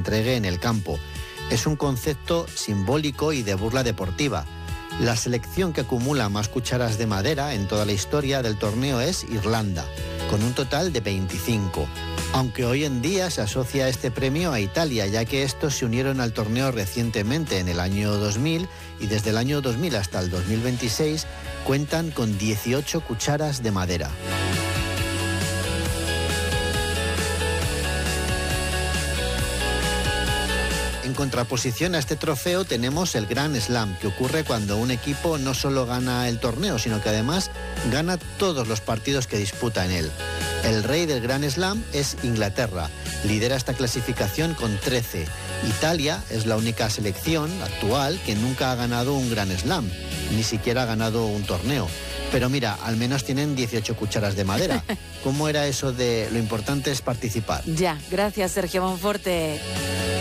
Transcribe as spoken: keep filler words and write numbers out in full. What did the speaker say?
entregue en el campo. Es un concepto simbólico y de burla deportiva. La selección que acumula más cucharas de madera en toda la historia del torneo es Irlanda, con un total de veinticinco. Aunque hoy en día se asocia este premio a Italia, ya que estos se unieron al torneo recientemente en el año dos mil y desde el año dos mil hasta el dos mil veintiséis cuentan con dieciocho cucharas de madera. En contraposición a este trofeo tenemos el Grand Slam, que ocurre cuando un equipo no solo gana el torneo, sino que además gana todos los partidos que disputa en él. El rey del Grand Slam es Inglaterra, lidera esta clasificación con trece. Italia es la única selección actual que nunca ha ganado un Grand Slam, ni siquiera ha ganado un torneo. Pero mira, al menos tienen dieciocho cucharas de madera. ¿Cómo era eso de lo importante es participar? Ya, gracias Sergio Monforte.